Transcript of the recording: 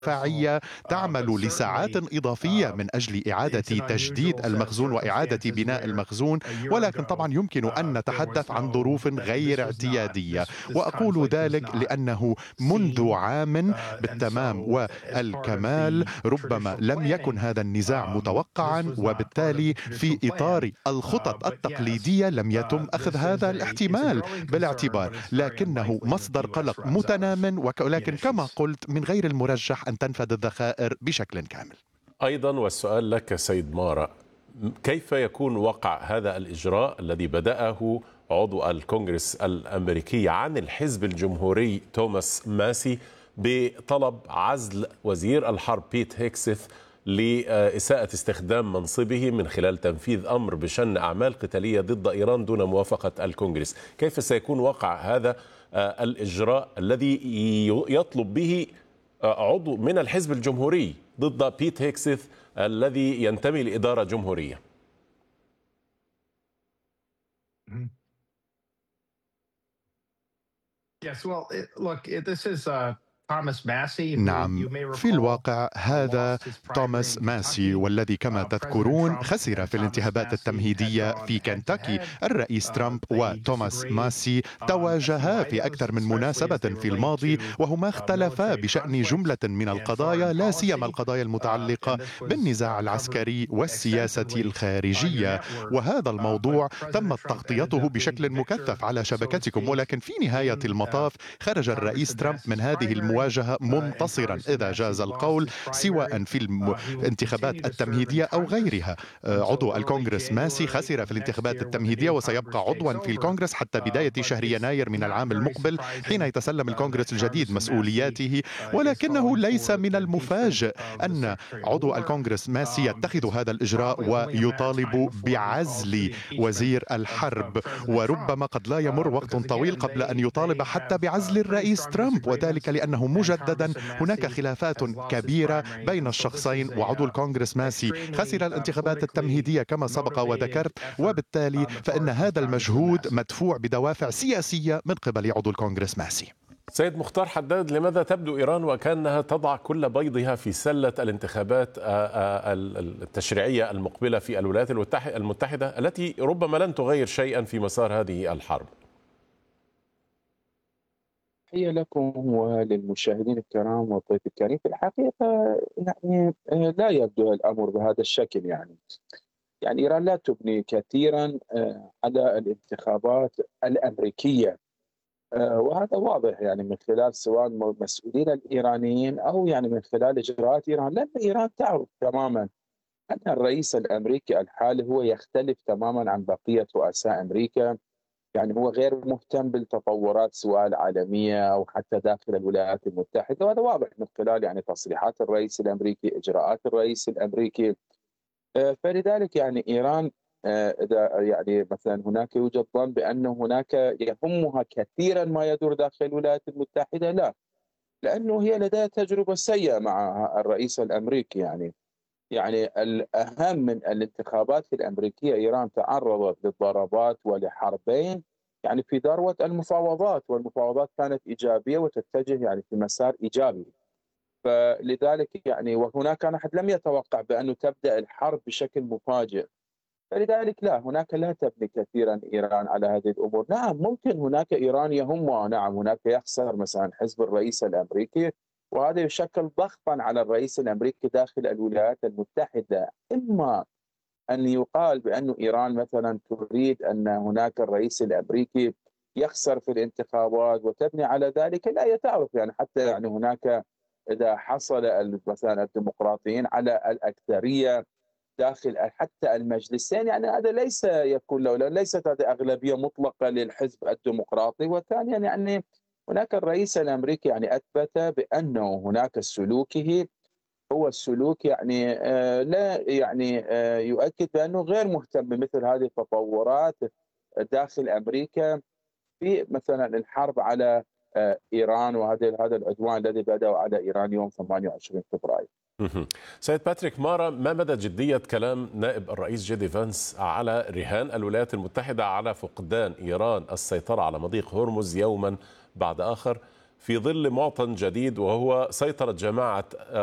دفاعية تعمل لساعات إضافية من أجل إعادة تجديد المخزون وإعادة بناء المخزون، ولكن طبعا يمكن أن نتحدث عن ظروف غير اعتيادية، وأقول ذلك لأنه منذ عام بالتمام والكمال ربما لم يكن هذا النزاع متوقعا، وبالتالي في إطار الخطط التقليدية لم يتم أخذ هذا الاحتمال بالاعتبار، لكنه مصدر قلق متنام، ولكن كما قلت من غير المرجح أن تنفذ الذخائر بشكل كامل. أيضا والسؤال لك سيد مارا، كيف يكون وقع هذا الإجراء الذي بدأه عضو الكونغرس الأمريكي عن الحزب الجمهوري توماس ماسي بطلب عزل وزير الحرب بيت هيكسث لإساءة استخدام منصبه من خلال تنفيذ أمر بشن أعمال قتالية ضد إيران دون موافقة الكونغرس؟ كيف سيكون وقع هذا الإجراء الذي يطلب به عضو من الحزب الجمهوري ضد بيت هيكسث الذي ينتمي لإدارة جمهورية؟ نعم، في الواقع هذا توماس ماسي، والذي كما تذكرون خسر في الانتخابات التمهيدية في كنتاكي. الرئيس ترامب وتوماس ماسي تواجها في أكثر من مناسبة في الماضي، وهما اختلفا بشأن جملة من القضايا، لا سيما القضايا المتعلقة بالنزاع العسكري والسياسة الخارجية، وهذا الموضوع تمت تغطيته بشكل مكثف على شبكتكم، ولكن في نهاية المطاف خرج الرئيس ترامب من هذه المواجهة منتصرا إذا جاز القول، سواء في الانتخابات التمهيدية أو غيرها. عضو الكونغرس ماسي خسر في الانتخابات التمهيدية وسيبقى عضوا في الكونغرس حتى بداية شهر يناير من العام المقبل حين يتسلم الكونغرس الجديد مسؤولياته، ولكنه ليس من المفاجئ أن عضو الكونغرس ماسي يتخذ هذا الإجراء ويطالب بعزل وزير الحرب، وربما قد لا يمر وقت طويل قبل أن يطالب حتى بعزل الرئيس ترامب، وذلك لأنه مجددا هناك خلافات كبيرة بين الشخصين، وعضو الكونغرس ماسي خسر الانتخابات التمهيدية كما سبق وذكرت، وبالتالي فإن هذا المجهود مدفوع بدوافع سياسية من قبل عضو الكونغرس ماسي. سيد مختار حداد، لماذا تبدو إيران وكأنها تضع كل بيضها في سلة الانتخابات التشريعية المقبلة في الولايات المتحدة التي ربما لن تغير شيئا في مسار هذه الحرب؟ تحية لكم وللمشاهدين الكرام والضيف الكريم. في الحقيقة يعني لا يبدو الأمر بهذا الشكل. يعني إيران لا تبني كثيرا على الانتخابات الأمريكية، وهذا واضح يعني من خلال سواء المسؤولين الإيرانيين أو يعني من خلال إجراءات إيران، لأن إيران تعرف تماما أن الرئيس الأمريكي الحالي هو يختلف تماما عن بقية رؤساء أمريكا. يعني هو غير مهتم بالتطورات سواء العالمية أو حتى داخل الولايات المتحدة، وهذا واضح من خلال يعني تصريحات الرئيس الأمريكي، إجراءات الرئيس الأمريكي. فلذلك يعني إيران إذا يعني مثلا هناك يوجد ظن بأن هناك يهمها كثيرا ما يدور داخل الولايات المتحدة، لا، لأنه هي لديها تجربة سيئة مع الرئيس الأمريكي. يعني الأهم من الانتخابات الأمريكية، إيران تعرضت للضربات ولحربين يعني في ذروة المفاوضات، والمفاوضات كانت إيجابية وتتجه يعني في مسار إيجابي. فلذلك يعني وهناك أحد لم يتوقع بأنه تبدأ الحرب بشكل مفاجئ، فلذلك لا، هناك لا تبني كثيرا إيران على هذه الأمور. نعم ممكن هناك إيران يهمها، نعم هناك يخسر مثلا حزب الرئيس الأمريكي، وهذا يشكل ضغطا على الرئيس الأمريكي داخل الولايات المتحدة. إما أن يقال بأن إيران مثلا تريد أن هناك الرئيس الأمريكي يخسر في الانتخابات وتبني على ذلك، لا يتعرف يعني حتى يعني هناك إذا حصل مثلا الديمقراطيين على الأكثرية داخل حتى المجلسين، يعني هذا ليس يكون له، ليست هذه أغلبية مطلقة للحزب الديمقراطي. وثانيا يعني هناك الرئيس الأمريكي يعني أثبت بأنه هناك سلوكه هو السلوك يعني لا يعني يؤكد بأنه غير مهتم بمثل هذه التطورات داخل أمريكا في مثلا الحرب على إيران، وهذا العدوان الذي بدأ على إيران يوم 28 فبراير. سيد باتريك مارا، ما مدى جدية كلام نائب الرئيس جي دي فانس على رهان الولايات المتحدة على فقدان إيران السيطرة على مضيق هرمز يوما بعد آخر في ظل معطى جديد وهو سيطرة جماعة